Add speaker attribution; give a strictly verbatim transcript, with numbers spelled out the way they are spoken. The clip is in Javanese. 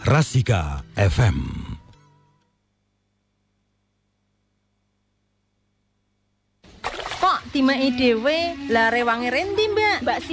Speaker 1: Rasika F M.
Speaker 2: Kok timeke dhewe lah rewange rendi, Mbak? Mbak